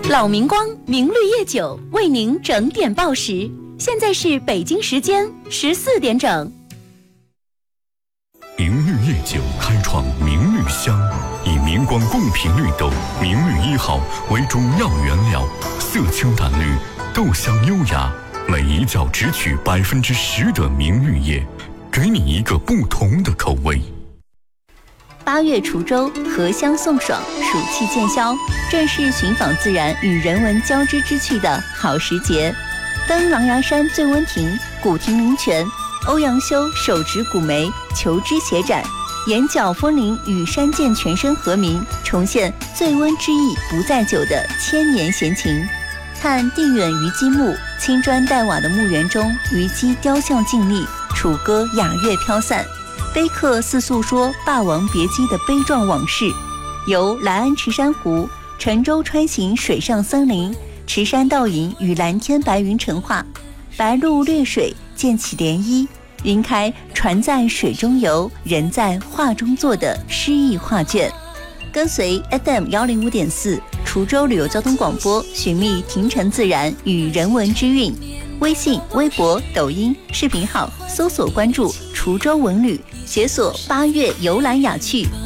老明光明绿叶酒为您整点报时，现在是北京时间14点整。 明绿叶酒开创明绿香，以明光贡品绿豆明绿1号为主要原料，色清淡绿，豆香优雅，每一窖只取10%的明绿叶，给你一个不同的口味。 8月滁州荷香送爽，暑气渐消，正是寻访自然与人文交织之趣的好时节。登狼牙山醉温亭、古亭灵泉，欧阳修手执古梅求知写展，眼角风铃与山涧泉声和鸣，重现醉温之意不在酒的千年闲情。看地远虞姬墓，青砖黛瓦的墓园中，虞姬雕像静立，楚歌雅乐飘散。碑刻似诉说《霸王别姬》的悲壮往事，由来安池珊瑚、沉舟穿行水上森林，池山倒影与蓝天白云成画，白鹭掠水溅起涟漪，云开船在水中游，人在画中坐的诗意画卷。跟随 FM105.4 滁州旅游交通广播，寻觅亭城自然与人文之韵。微信、微博、抖音视频号搜索关注滁州文旅，解锁8月游览雅趣，